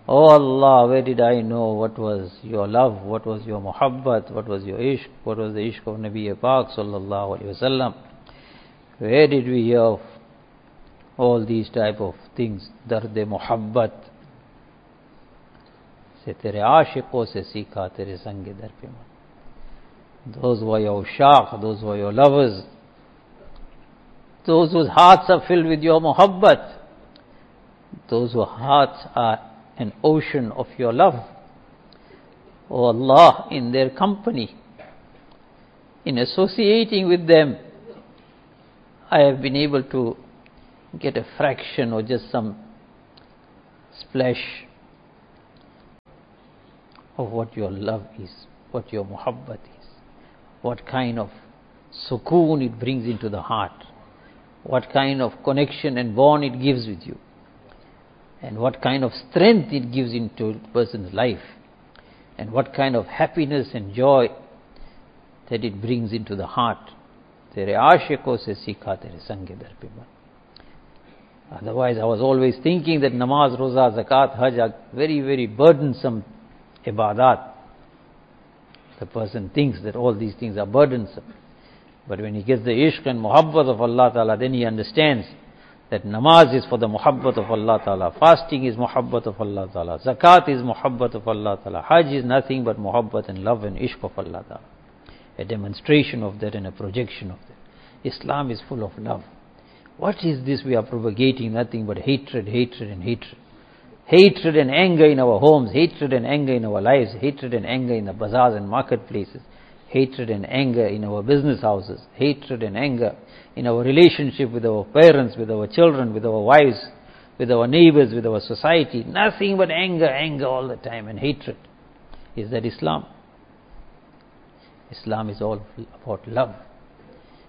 Oh Allah, where did I know what was your love, what was your muhabbat, what was your ishq, what was the ishq of Nabi Pak sallallahu alaihi wasallam? Where did we hear of all these type of things? Dard-e muhabbat. Se tere aashiqon se seekha, tere sange dar pe man. Those were your ushaq, those were your lovers, those whose hearts are filled with your muhabbat, those whose hearts are an ocean of your love. Oh Allah, in their company, in associating with them, I have been able to get a fraction or just some splash of what your love is, what your muhabbat is, what kind of sukoon it brings into the heart, what kind of connection and bond it gives with you, and what kind of strength it gives into a person's life, and what kind of happiness and joy that it brings into the heart. Tere aashiqon se seekha, tere sange dar pe man. Otherwise, I was always thinking that namaz, roza, zakat, hajj are very, very burdensome ibadat. The person thinks that all these things are burdensome. But when he gets the ishq and muhabbat of Allah Ta'ala, then he understands that namaz is for the muhabbat of Allah Ta'ala, fasting is muhabbat of Allah Ta'ala, zakat is muhabbat of Allah Ta'ala, hajj is nothing but muhabbat and love and ishq of Allah Ta'ala. A demonstration of that and a projection of that. Islam is full of love. What is this we are propagating? Nothing but hatred, hatred and hatred. Hatred and anger in our homes, hatred and anger in our lives, hatred and anger in the bazaars and marketplaces, hatred and anger in our business houses, hatred and anger in our relationship with our parents, with our children, with our wives, with our neighbors, with our society. Nothing but anger, anger all the time and hatred. Is that Islam? Islam is all about love.